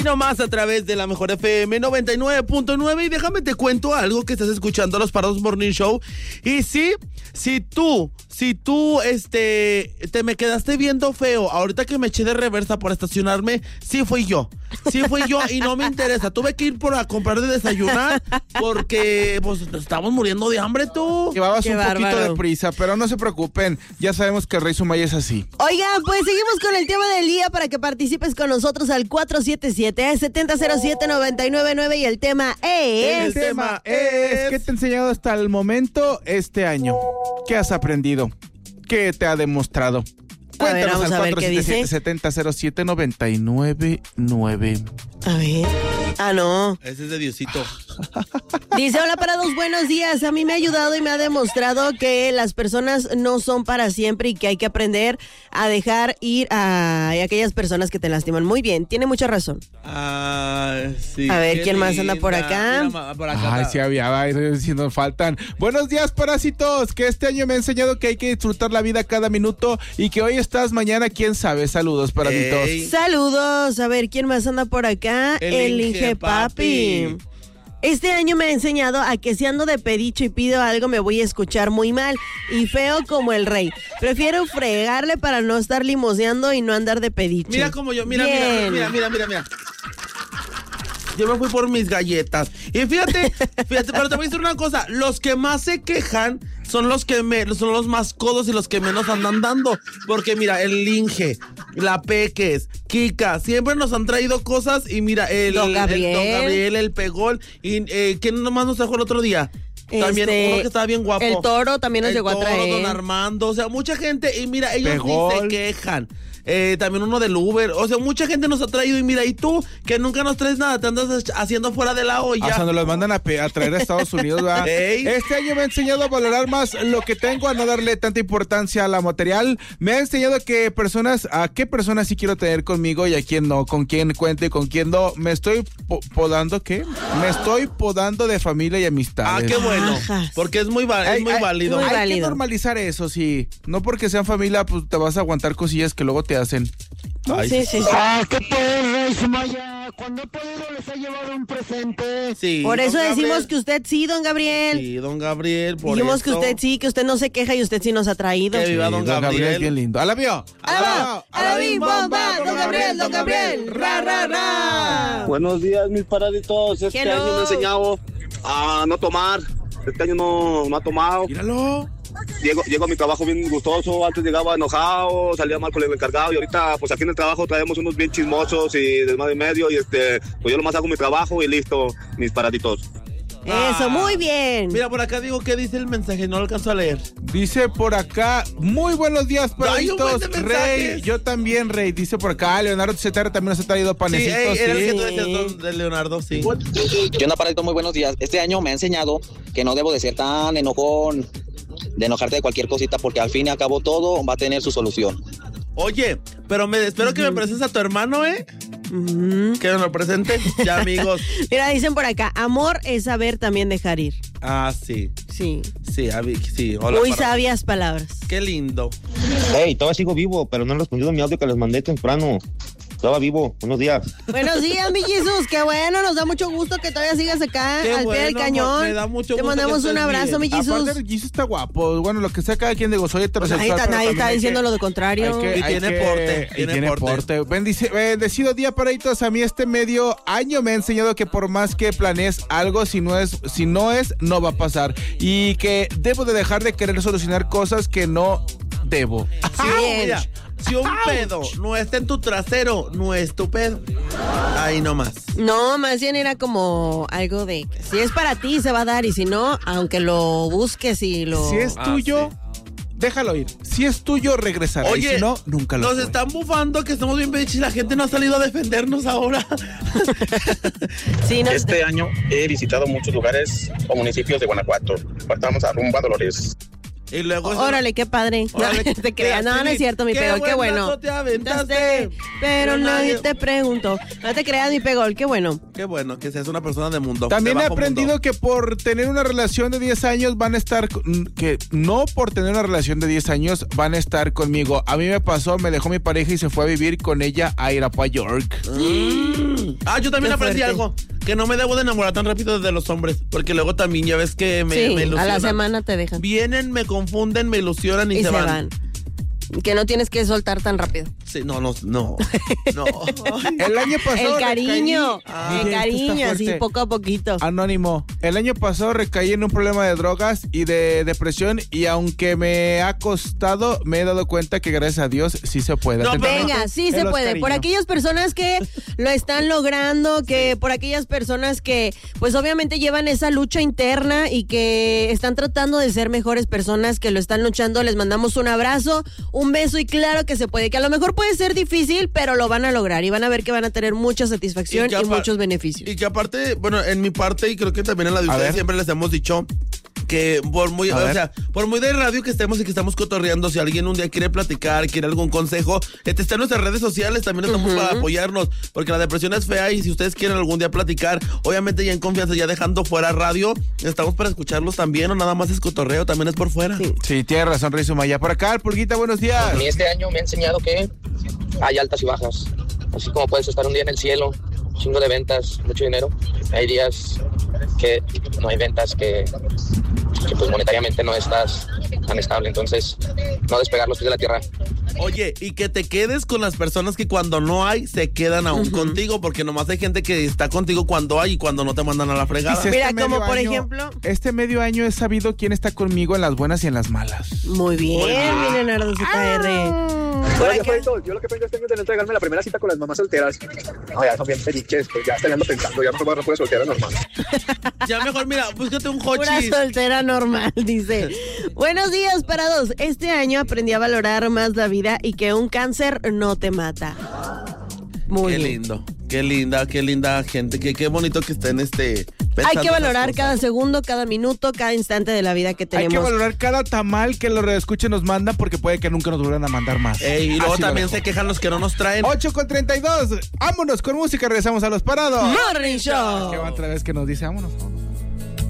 No más a través de la Mejor FM 99.9 y déjame te cuento algo que estás escuchando los Parados Morning Show. Y sí, si tú te me quedaste viendo feo ahorita que me eché de reversa por estacionarme, sí fui yo y no me interesa. Tuve que ir a comprar de desayunar porque pues estamos muriendo de hambre tú. Llevabas un poquito de prisa, pero no se preocupen, ya sabemos que el Rey Sumaya es así. Oigan, pues seguimos con el tema del día para que participes con nosotros al 477-7007-999 y el tema es... ¿Qué te ha enseñado hasta el momento este año? ¿Qué has aprendido? ¿Qué te ha demostrado? Cuéntanos al 477-7007-999. A ver. Ah, no. Ese es de Diosito. Dice, hola Parados, buenos días. A mí me ha ayudado y me ha demostrado que las personas no son para siempre y que hay que aprender a dejar ir a aquellas personas que te lastiman. Muy bien, tiene mucha razón. Sí. A ver, ¿quién más anda por acá? Mira, por acá. Ay, sí había, si nos faltan. Buenos días, parásitos, que este año me ha enseñado que hay que disfrutar la vida cada minuto y que hoy estás, mañana, quién sabe. Saludos, parásitos. Saludos. A ver, ¿quién más anda por acá? El Inge Papi. Este año me ha enseñado a que si ando de pedicho y pido algo me voy a escuchar muy mal y feo como el rey. Prefiero fregarle para no estar limoseando y no andar de pedicho. Mira como yo, mira. Yo me fui por mis galletas. Y fíjate, pero te voy a decir una cosa. Los que más se quejan son los más codos y los que menos andan dando. Porque mira, el Inge, la Peques, Kika, siempre nos han traído cosas. Y mira, Don Gabriel, el Pegol. Y ¿quién nomás nos trajo el otro día? También uno que estaba bien guapo. El Toro también nos llegó a traer. Don Armando, o sea, mucha gente. Y mira, ellos ni se quejan. También uno del Uber, o sea, mucha gente nos ha traído y mira, y tú, que nunca nos traes nada, te andas haciendo fuera de la olla. Hasta nos los mandan a traer a Estados Unidos, ¿verdad? Este año me ha enseñado a valorar más lo que tengo, a no darle tanta importancia a la material. Me ha enseñado a qué personas sí quiero tener conmigo y a quién no, con quién cuento y con quién no. Me estoy podando, ¿qué? Me estoy podando de familia y amistades. Qué bueno, porque es muy válido. Hay que normalizar eso, sí. No porque sean familia, pues te vas a aguantar cosillas que luego te hacen. ¿No? Sí. ¿Qué pues, Rey Sumaya? Cuando he podido les he llevado un presente. Sí. Por eso decimos que usted sí, don Gabriel. Sí, don Gabriel, por dijimos eso. Que usted sí, que usted no se queja y usted sí nos ha traído. Que viva don Gabriel. Es bien lindo. ¡Alabío! ¡Alabín, bomba! ¡Don Gabriel! ¡Ra! Buenos días, mis paraditos. Este año me ha enseñado a no tomar. Este año no ha tomado. Míralo. Llego a mi trabajo bien gustoso, antes llegaba enojado, salía mal con el encargado y ahorita pues aquí en el trabajo traemos unos bien chismosos y desmadre y medio y pues yo nomás hago mi trabajo y listo, mis paraditos. Eso, muy bien. Mira, por acá digo, ¿qué dice el mensaje? No lo alcanzo a leer. Dice por acá, muy buenos días, paraditos. Rey, yo también, Rey. Dice por acá, Leonardo Cetara también nos ha traído panecitos. Sí, era el que tú decías de Leonardo, sí. Yo no, paradito, muy buenos días. Este año me ha enseñado que no debo de ser tan enojón, de enojarte de cualquier cosita, porque al fin y al cabo todo va a tener su solución. Oye, pero espero que me presentes a tu hermano, ¿eh? Que nos lo presente, ya, amigos. Mira, dicen por acá, amor es saber también dejar ir. Sí. Sí. Sí, hola. Muy sabias palabras. Qué lindo. Hey, todavía sigo vivo, pero no he respondido mi audio que les mandé temprano. Estaba vivo, buenos días. Buenos días, mi Jesús, qué bueno, nos da mucho gusto que todavía sigas acá al pie del cañón. Me da mucho gusto. Te mandamos un abrazo, mi Jesús. Aparte, el Jesús está guapo. Bueno, lo que sea cada quien de gozoy heterosexual. Nadie está diciendo lo contrario. Y tiene porte. Bendecido día, paraditos. A mí este medio año me ha enseñado que por más que planees algo, si no es, no va a pasar. Y que debo de dejar de querer solucionar cosas que no debo. Mira, si un pedo no está en tu trasero, no es tu pedo. Ahí nomás. No, más bien era como algo de que si es para ti se va a dar y si no, aunque lo busques y lo... Si es tuyo, déjalo ir. Si es tuyo, regresará. Oye, y si no, nunca lo nos fue. están bufando que estamos bien pediches y la gente no ha salido a defendernos ahora. Sí, Este año he visitado muchos lugares o municipios de Guanajuato. Estamos a rumbo a Dolores. Y luego órale, qué padre. Órale, no, te creas. No, no es cierto, mi Pegol, qué bueno. Te aventaste, pero nadie te preguntó. No te creas, mi Pegol, qué bueno. Qué bueno que seas una persona de mundo. También he aprendido que por tener una relación de 10 años van a estar, que no por tener una relación de 10 años van a estar conmigo. A mí me pasó, me dejó mi pareja y se fue a vivir con ella a Irapuato, York. Yo también aprendí algo. Que no me debo de enamorar tan rápido de los hombres. Porque luego también ya ves que me ilusionan. A la semana te dejan. Vienen, me confunden, me ilusionan y se van. Que no tienes que soltar tan rápido. Sí, no. El año pasado el cariño, así poco a poquito. Anónimo. El año pasado recaí en un problema de drogas y de depresión y aunque me ha costado, me he dado cuenta que gracias a Dios sí se puede. Venga, sí se puede. Por aquellas personas que lo están logrando, que por aquellas personas que pues obviamente llevan esa lucha interna y que están tratando de ser mejores personas, que lo están luchando, les mandamos un abrazo, un beso y claro que se puede, que a lo mejor puede ser difícil, pero lo van a lograr y van a ver que van a tener mucha satisfacción y muchos beneficios. Y que aparte, bueno, en mi parte y creo que también en la de ustedes siempre les hemos dicho que por muy de radio que estemos y que estamos cotorreando, si alguien un día quiere platicar, quiere algún consejo, está en nuestras redes sociales, también estamos para apoyarnos, porque la depresión es fea y si ustedes quieren algún día platicar, obviamente ya en confianza, ya dejando fuera radio, estamos para escucharlos también, o nada más es cotorreo, también es por fuera. Sí, tiene razón, Rey Sumaya. Por acá, Pulguita, buenos días. A mí este año me ha enseñado que hay altas y bajas, así como puedes estar un día en el cielo, chingo de ventas, mucho dinero, hay días que no hay ventas, que pues monetariamente no estás tan estable, entonces no despegar los pies de la tierra. Oye, y que te quedes con las personas que cuando no hay se quedan aún contigo, porque nomás hay gente que está contigo cuando hay y cuando no te mandan a la fregada. Mira, como por ejemplo, este medio año he sabido quién está conmigo en las buenas y en las malas. Muy bien, mi Leonardo ZR. Yo lo que pienso este año es tener que pegarme la primera cita con las mamás solteras. No, ya son bien felices, pues ya estarían pensando, ya mejor no soltera normal. Ya mejor, mira, búscate un hochis. Una soltera normal, dice. Buenos días, parados. Este año aprendí a valorar más la vida y que un cáncer no te mata. Muy bien. Lindo, qué linda gente, qué bonito que estén hay que valorar cada segundo, cada minuto, cada instante de la vida que tenemos. Hay que valorar cada tamal que los redescuchen nos mandan porque puede que nunca nos vuelvan a mandar más. Y luego también se quejan los que no nos traen. 8:32. Vámonos con música, regresamos a Los Parados. Morning Show. Que otra vez que nos dice vámonos.